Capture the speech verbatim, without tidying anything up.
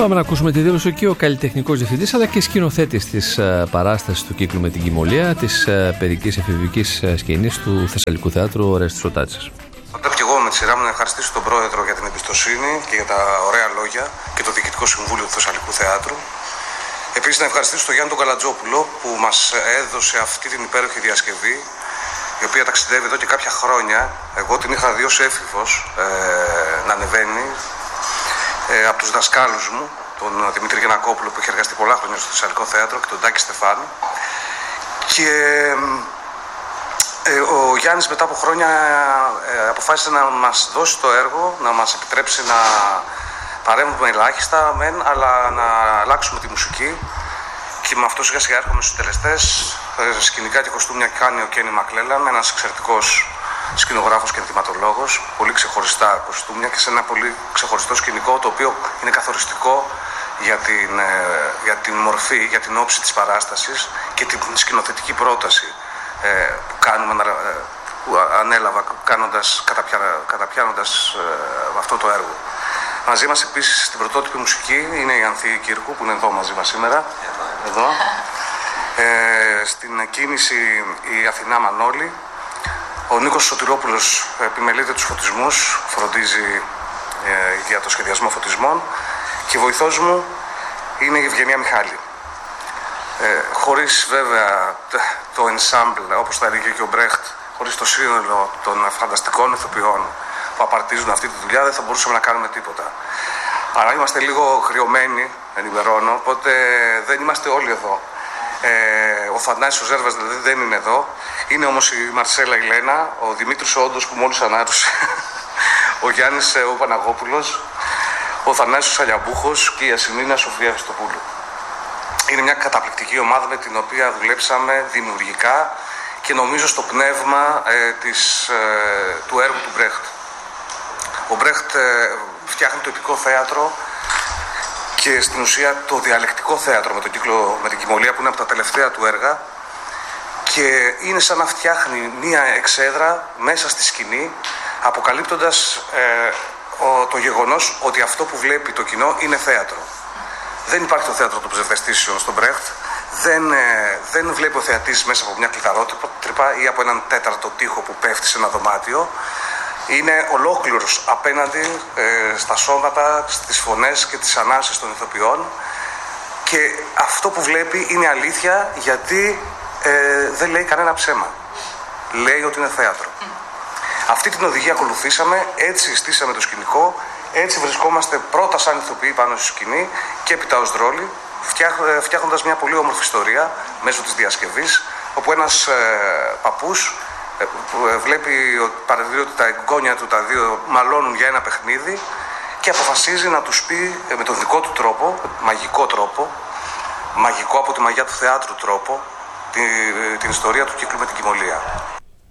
Πάμε να ακούσουμε τη δήλωση και ο καλλιτεχνικός διευθυντής αλλά και σκηνοθέτης της παράστασης του κύκλου με την Κυμολία, της παιδικής εφηβικής σκηνής του Θεσσαλικού Θεάτρου, ο Ορέστης Φωτάτσης. Πρέπει και εγώ με τη σειρά μου να ευχαριστήσω τον Πρόεδρο για την εμπιστοσύνη και για τα ωραία λόγια και το Διοικητικό Συμβούλιο του Θεσσαλικού Θεάτρου. Επίσης να ευχαριστήσω τον Γιάννη τον Καλατζόπουλο που μας έδωσε αυτή την υπέροχη διασκευή, η οποία ταξιδεύει εδώ και κάποια χρόνια. Εγώ την είχα δει ως έφηβος ε, να ανεβαίνει ε, από τους δασκάλους μου, τον Δημήτρη Γεννακόπουλο που είχε εργαστεί πολλά χρόνια στο Θεσσαλικό Θέατρο και τον Τάκη Στεφάνη. Και ε, ο Γιάννης μετά από χρόνια ε, αποφάσισε να μας δώσει το έργο, να μας επιτρέψει να παρέμβουμε ελάχιστα μεν, αλλά να αλλάξουμε τη μουσική. Και με αυτό σιγά σιγά έρχομαι στους τελεστές. Σκηνικά και κοστούμια κάνει ο Κένι Μακλέλαν, ένας εξαιρετικός σκηνογράφος και ενθυματολόγος. Πολύ ξεχωριστά κοστούμια και σε ένα πολύ ξεχωριστό σκηνικό, το οποίο είναι καθοριστικό για την, για την μορφή, για την όψη της παράστασης και την σκηνοθετική πρόταση που κάνουμε, που ανέλαβα κάνοντας, καταπιά, καταπιάνοντας αυτό το έργο. Μαζί μας επίσης στην πρωτότυπη μουσική είναι η Ανθή Κύρκου που είναι εδώ μαζί μας σήμερα. Εδώ. Ε, στην κίνηση η Αθηνά Μανώλη. Ο Νίκος Σωτηρόπουλος επιμελείται τους φωτισμούς, φροντίζει ε, για το σχεδιασμό φωτισμών. Και βοηθός μου είναι η Ευγενία Μιχάλη. Ε, χωρίς βέβαια το ensemble, όπως θα έλεγε και ο Μπρέχτ, χωρίς το σύνολο των φανταστικών ηθοποιών που απαρτίζουν αυτή τη δουλειά, δεν θα μπορούσαμε να κάνουμε τίποτα. Άρα είμαστε λίγο χρεωμένοι, ενημερώνω, οπότε δεν είμαστε όλοι εδώ. Ε, ο Θανάσης ο Ζέρβας δηλαδή δεν είναι εδώ. Είναι όμως η Μαρσέλα Ηλένα, ο Δημήτρης Όντος που μόλις ανάρρωσε, ο Γιάννης ο Παναγόπουλος, ο Θανάσης ο Σαλιαμπούχος και η Ασημίνα Σοφία Χριστοπούλου. Είναι μια καταπληκτική ομάδα με την οποία δουλέψαμε δημιουργικά και νομίζω στο πνεύμα ε, της, ε, του έργου του Μπρέχτ. Ο Μπρέχτ ε, φτιάχνει το επικό θέατρο και στην ουσία το διαλεκτικό θέατρο με τον κύκλο με την Κυμολία που είναι από τα τελευταία του έργα και είναι σαν να φτιάχνει μία εξέδρα μέσα στη σκηνή αποκαλύπτοντας ε, ο, το γεγονός ότι αυτό που βλέπει το κοινό είναι θέατρο. Δεν υπάρχει το θέατρο των ψευδαισθήσεων στον Μπρέχτ. Δεν, ε, δεν βλέπει ο θεατής μέσα από μια κλειδαρότρυπα ή από έναν τέταρτο τοίχο που πέφτει σε ένα δωμάτιο. Είναι ολόκληρος απέναντι ε, στα σώματα, στις φωνές και τις ανάσες των ηθοποιών και αυτό που βλέπει είναι αλήθεια γιατί ε, δεν λέει κανένα ψέμα. Λέει ότι είναι θέατρο. Mm. Αυτή την οδηγία ακολουθήσαμε, έτσι στήσαμε το σκηνικό, έτσι βρισκόμαστε πρώτα σαν ηθοποιοί πάνω στη σκηνή και έπειτα ως δρόλοι, φτιάχνοντας μια πολύ όμορφη ιστορία μέσω της διασκευής, όπου ένας ε, παππούς που βλέπει, παρατηρεί ότι τα εγγόνια του τα δύο μαλώνουν για ένα παιχνίδι και αποφασίζει να τους πει με τον δικό του τρόπο, μαγικό τρόπο, μαγικό από τη μαγιά του θεάτρου τρόπο, την, την ιστορία του κύκλου με την Κυμολία.